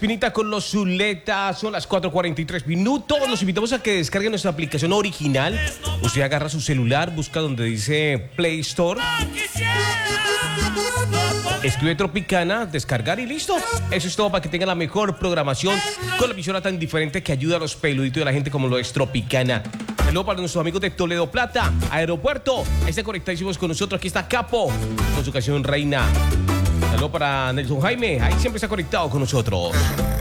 Espinita con los Zuletas, son las 4:43 minutos. Los invitamos a que descarguen nuestra aplicación original. Usted agarra su celular, busca donde dice Play Store, escribe Tropicana, descargar y listo. Eso es todo para que tengan la mejor programación con la emisora tan diferente que ayuda a los peluditos de la gente como lo es Tropicana. Saludos para nuestros amigos de Toledo Plata, Aeropuerto. Ahí están conectadísimos con nosotros. Aquí está Capo con su canción Reina. Saludos para Nelson Jaime. Ahí siempre está conectado con nosotros.